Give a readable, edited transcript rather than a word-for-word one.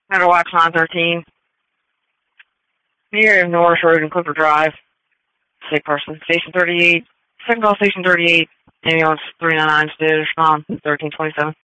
Meadowatch 913. Near Norris Road and Clipper Drive. Sick person. Station 38. Second call, Station 38. Ambulance 399 status on 1327.